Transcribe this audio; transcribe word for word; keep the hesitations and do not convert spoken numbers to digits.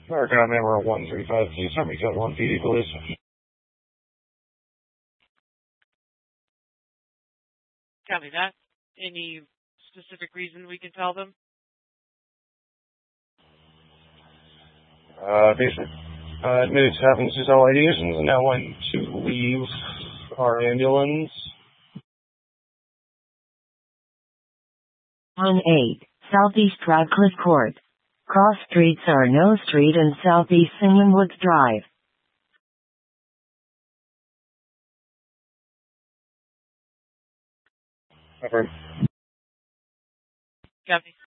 American Member one three five zero, somebody got one P D police. Copy that. Any specific reason we can tell them? Uh, basic. Uh, admitted to having suicidal ideations and now want to leave our ambulance. one eight, Southeast Radcliffe Court. Cross streets are No Street and Southeast Singlewood Drive. Over. Copy.